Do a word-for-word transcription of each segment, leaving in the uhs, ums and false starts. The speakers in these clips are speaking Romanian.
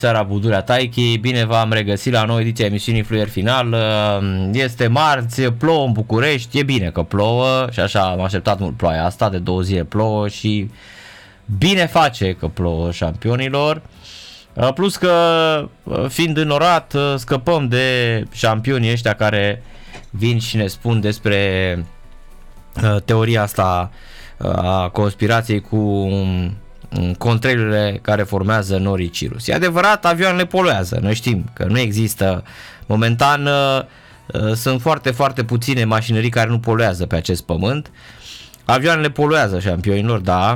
Seara Budurea Taichi, bine v-am regăsit la o nouă ediție a emisiunii Fluier Final. Este marți, plouă în București, e bine că plouă și așa am așteptat mult ploaia asta, de două zile plouă și bine face că plouă șampionilor. Plus că fiind înorat scăpăm de șampionii ăștia care vin și ne spun despre teoria asta a conspirației cu contrailurile care formează norii Cirrus. E adevărat, avioanele poluează, noi știm că nu există, momentan sunt foarte, foarte puține mașinării care nu poluează pe acest pământ. Avioanele poluează șampionilor, da,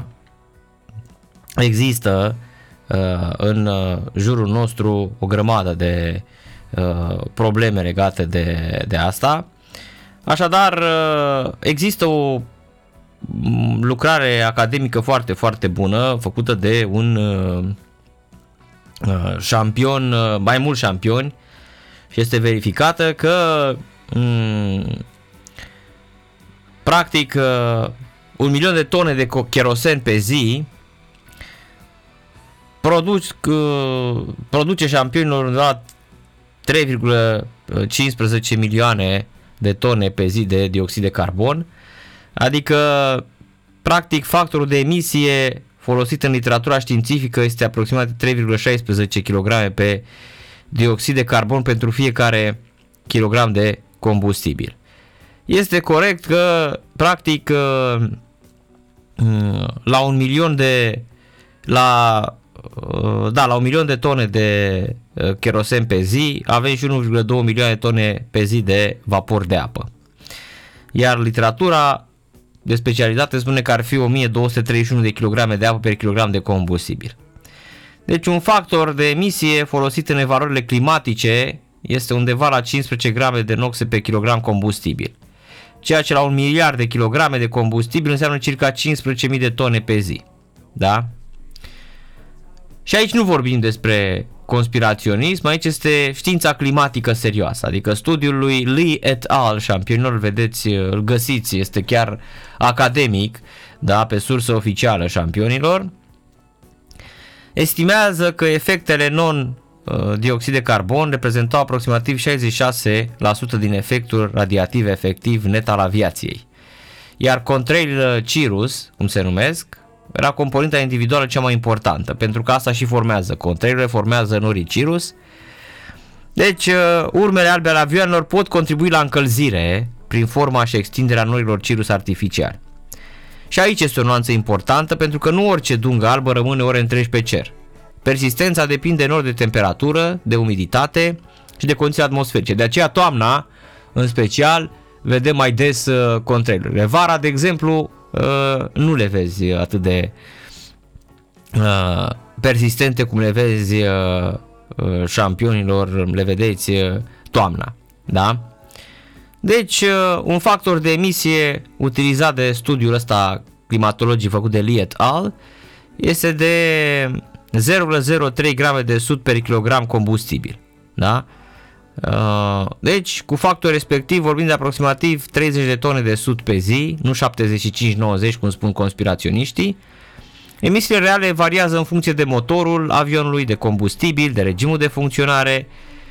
există în jurul nostru o grămadă de probleme legate de, de asta. Așadar, există o lucrare academică foarte, foarte bună, făcută de un uh, șampion, uh, mai mulți șampioni, și este verificată că um, practic uh, un milion de tone de kerosen pe zi produce, uh, produce șampionilor la trei virgulă cincisprezece milioane de tone pe zi de dioxid de carbon. Adică, practic, factorul de emisie folosit în literatura științifică este aproximativ trei virgulă șaisprezece kilograme pe dioxid de carbon pentru fiecare kilogram de combustibil. Este corect că, practic, la un milion de la, da, la un milion de tone de kerosen pe zi avem și unu virgulă doi milioane de tone pe zi de vapor de apă. Iar literatura de specialitate spune că ar fi o mie două sute treizeci și unu de kilograme de apă per kilogram de combustibil. Deci un factor de emisie folosit în evaluările climatice este undeva la cincisprezece grame de noxe pe kilogram combustibil, ceea ce la un miliard de kilograme de combustibil înseamnă circa cincisprezece mii de tone pe zi. Da? Și aici nu vorbim despre conspiraționism, aici este știința climatică serioasă, adică studiul lui Lee et al, șampionilor, vedeți, îl găsiți, este chiar academic, da, pe sursă oficială, șampionilor, estimează că efectele non-dioxid de carbon reprezentau aproximativ șaizeci și șase la sută din efectul radiativ efectiv net al aviației, iar contrail Cirrus, cum se numesc, era componenta individuală cea mai importantă, pentru că asta și formează, contrailurile formează norii Cirrus. Deci urmele albe ale avioanelor pot contribui la încălzire prin forma și extinderea norilor Cirrus artificiali. Și aici este o nuanță importantă, pentru că nu orice dungă albă rămâne ore întregi pe cer. Persistența depinde enorm de temperatură, de umiditate și de condiții atmosferice. De aceea toamna, în special, vedem mai des contrailurile. Vara, de exemplu, nu le vezi atât de uh, persistente cum le vezi uh, șampionilor, le vedeți uh, toamna, da? Deci uh, un factor de emisie utilizat de studiul ăsta climatologic făcut de Lee et al este de zero virgulă zero trei grame de sud per kilogram combustibil, da? Deci, cu factorul respectiv vorbim de aproximativ treizeci de tone de sud pe zi, nu șaptezeci și cinci nouăzeci cum spun conspiraționiștii. Emisiile reale variază în funcție de motorul avionului, de combustibil, de regimul de funcționare,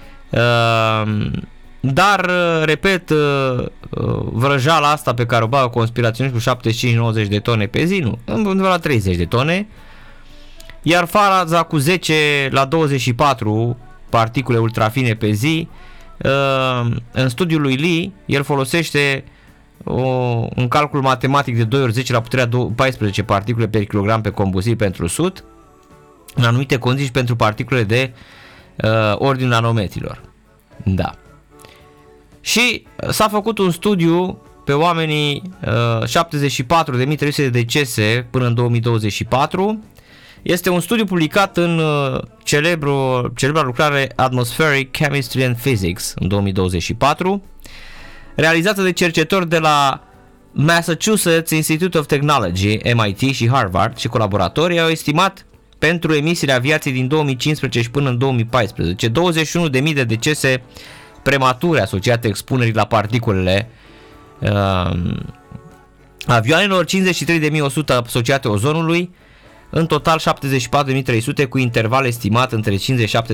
dar, repet, vrăjeala asta pe care o bagă conspiraționiștii cu șaptezeci și cinci nouăzeci de tone pe zi, nu, undeva la treizeci de tone, iar faraza cu zece la douăzeci și patru particule ultrafine pe zi. În studiul lui Lee, el folosește o, un calcul matematic de doi ori zece la puterea paisprezece particule per kilogram pe combustibil pentru sud, în anumite condiții pentru particule de uh, ordinul nanometrilor. Da. Și s-a făcut un studiu pe oamenii uh, șaptezeci și patru de mii trei sute de decese până în două mii douăzeci și patru. Este un studiu publicat în uh, celebru, celebra lucrare Atmospheric Chemistry and Physics în două mii douăzeci și patru, realizată de cercetători de la Massachusetts Institute of Technology, M I T și Harvard și colaboratorii au estimat pentru emisiile aviației din două mii cincisprezece și până în două mii paisprezece douăzeci și unu de mii de decese premature asociate expunerii la particulele uh, avioanelor, cincizeci și trei de mii o sută asociate ozonului, În total șaptezeci și patru de mii trei sute cu interval estimat între cincizeci și șapte